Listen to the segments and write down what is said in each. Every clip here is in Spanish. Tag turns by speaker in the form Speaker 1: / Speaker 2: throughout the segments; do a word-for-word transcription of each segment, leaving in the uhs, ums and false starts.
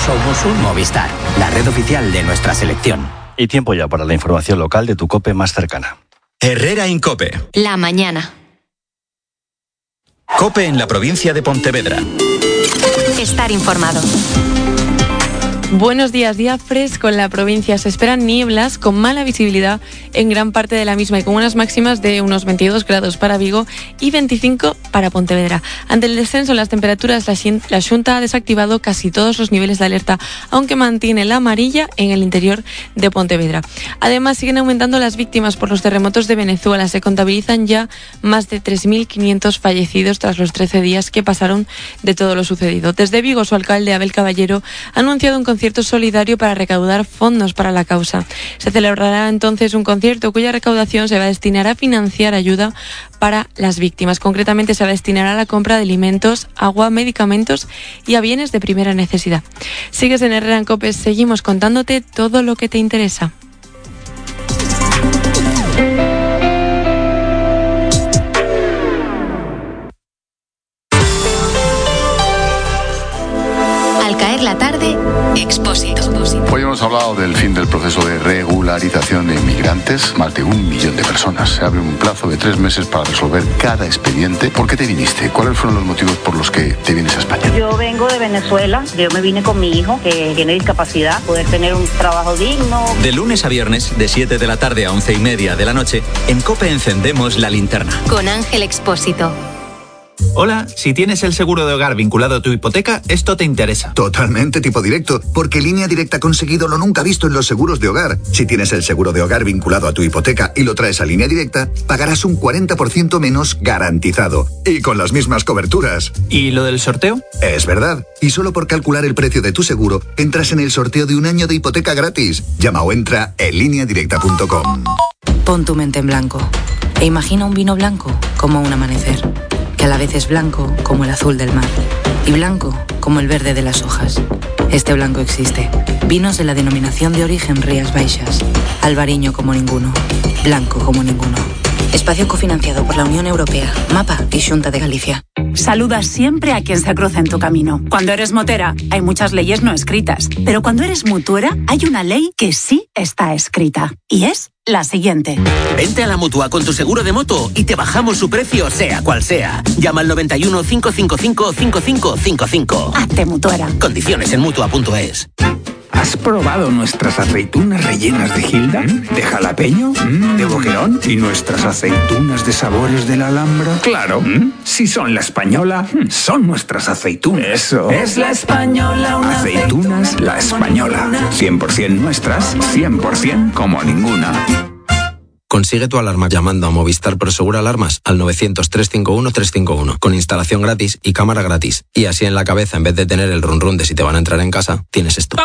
Speaker 1: Somos un Movistar, la red oficial de nuestra selección.
Speaker 2: Y tiempo ya para la información local de tu COPE más cercana.
Speaker 3: Herrera en COPE.
Speaker 4: La mañana.
Speaker 3: COPE en la provincia de Pontevedra.
Speaker 4: Estar informado.
Speaker 5: Buenos días, día fresco en la provincia. Se esperan nieblas con mala visibilidad en gran parte de la misma y con unas máximas de unos veintidós grados para Vigo y veinticinco para Pontevedra. Ante el descenso en las temperaturas, la Xunta ha desactivado casi todos los niveles de alerta, aunque mantiene la amarilla en el interior de Pontevedra. Además, siguen aumentando las víctimas por los terremotos de Venezuela. Se contabilizan ya más de tres mil quinientos fallecidos tras los trece días que pasaron de todo lo sucedido. Desde Vigo, su alcalde, Abel Caballero, ha anunciado un concierto concierto solidario para recaudar fondos para la causa. Se celebrará entonces un concierto cuya recaudación se va a destinar a financiar ayuda para las víctimas. Concretamente se va a destinar a la compra de alimentos, agua, medicamentos y a bienes de primera necesidad. Sigues en Herrera en COPE, seguimos contándote todo lo que te interesa.
Speaker 4: Al caer la tarde, Expósito.
Speaker 6: Hoy hemos hablado del fin del proceso de regularización de inmigrantes. Más de un millón de personas. Se abre un plazo de tres meses para resolver cada expediente. ¿Por qué te viniste? ¿Cuáles fueron los motivos por los que te vienes a España?
Speaker 7: Yo vengo de Venezuela. Yo me vine con mi hijo, que tiene discapacidad, poder tener un trabajo digno.
Speaker 3: De lunes a viernes, de siete de la tarde a once y media de la noche, en COPE encendemos la linterna.
Speaker 4: Con Ángel Expósito.
Speaker 8: Hola, si tienes el seguro de hogar vinculado a tu hipoteca, esto te interesa.
Speaker 9: Totalmente tipo directo, porque Línea Directa ha conseguido lo nunca visto en los seguros de hogar. Si tienes el seguro de hogar vinculado a tu hipoteca y lo traes a Línea Directa, pagarás un cuarenta por ciento menos garantizado. Y con las mismas coberturas.
Speaker 8: ¿Y lo del sorteo?
Speaker 9: Es verdad. Y solo por calcular el precio de tu seguro, entras en el sorteo de un año de hipoteca gratis. Llama o entra en línea directa punto com.
Speaker 10: Pon tu mente en blanco e imagina un vino blanco como un amanecer, que a la vez es blanco como el azul del mar y blanco como el verde de las hojas. Este blanco existe. Vinos de la denominación de origen Rías Baixas. Albariño como ninguno. Blanco como ninguno. Espacio cofinanciado por la Unión Europea, MAPA y Xunta de Galicia.
Speaker 11: Saluda siempre a quien se cruza en tu camino. Cuando eres motera, hay muchas leyes no escritas. Pero cuando eres mutuera, hay una ley que sí está escrita. Y es la siguiente.
Speaker 12: Vente a la Mutua con tu seguro de moto y te bajamos su precio sea cual sea. Llama al noventa y uno, cinco cinco cinco, cinco cinco cinco cinco.
Speaker 11: Hazte mutuera.
Speaker 12: Condiciones en mutua punto es.
Speaker 13: ¿Has probado nuestras aceitunas rellenas de Gilda? ¿Mm? ¿De jalapeño? ¿Mm? ¿De boquerón? ¿Y nuestras aceitunas de sabores de la Alhambra? Claro, ¿Mm? Si son la española, son nuestras aceitunas. Eso.
Speaker 14: Es la española, una
Speaker 13: aceitunas aceituna la española. cien por ciento nuestras, cien por ciento como ninguna.
Speaker 15: Consigue tu alarma llamando a Movistar Prosegur Alarmas al novecientos, trescientos cincuenta y uno, trescientos cincuenta y uno con instalación gratis y cámara gratis. Y así en la cabeza, en vez de tener el run run de si te van a entrar en casa, tienes esto.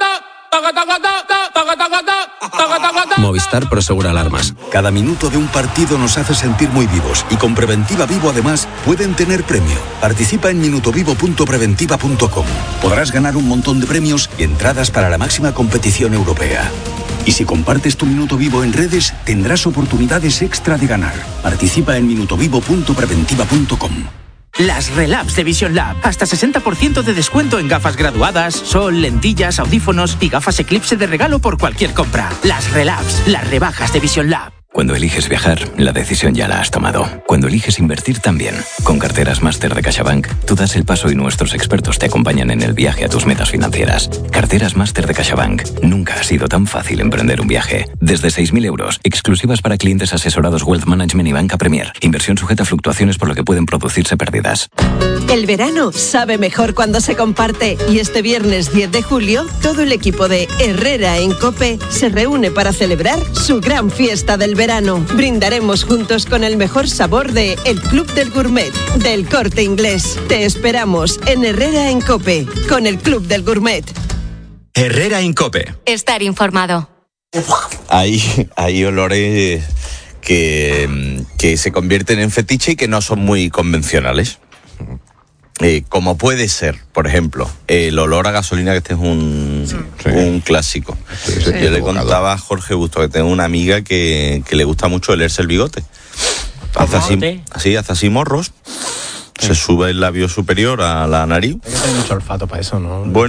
Speaker 15: Movistar Prosegur Alarmas.
Speaker 16: Cada minuto de un partido nos hace sentir muy vivos y con Preventiva Vivo además pueden tener premio. Participa en minutovivo punto preventiva punto com. Podrás ganar un montón de premios y entradas para la máxima competición europea. Y si compartes tu minuto vivo en redes, tendrás oportunidades extra de ganar. Participa en minutovivo punto preventiva punto com.
Speaker 12: Las Relabs de Vision Lab. Hasta sesenta por ciento de descuento en gafas graduadas, sol, lentillas, audífonos y gafas Eclipse de regalo por cualquier compra. Las Relabs, las rebajas de Vision Lab.
Speaker 17: Cuando eliges viajar, la decisión ya la has tomado. Cuando eliges invertir también. Con carteras Máster de CaixaBank, tú das el paso y nuestros expertos te acompañan en el viaje a tus metas financieras. Carteras Máster de CaixaBank. Nunca ha sido tan fácil emprender un viaje. Desde seis mil euros, exclusivas para clientes asesorados Wealth Management y Banca Premier. Inversión sujeta a fluctuaciones por lo que pueden producirse pérdidas.
Speaker 18: El verano sabe mejor cuando se comparte y este viernes diez de julio, todo el equipo de Herrera en COPE se reúne para celebrar su gran fiesta del verano. Brindaremos juntos con el mejor sabor de El Club del Gourmet, del Corte Inglés. Te esperamos en Herrera en COPE, con el Club del Gourmet.
Speaker 3: Herrera en COPE.
Speaker 4: Estar informado.
Speaker 19: Hay, hay olores que, que se convierten en fetiche y que no son muy convencionales. Eh, como puede ser, por ejemplo, el olor a gasolina, que este es un, sí. un clásico. Sí, sí, Yo le contaba a Jorge Busto que tengo una amiga que, que le gusta mucho olerse el bigote. Hace así, así, hace así morros, sí. Se sube el labio superior a la nariz.
Speaker 20: Hay que tener mucho olfato para eso, ¿no?
Speaker 19: Bueno,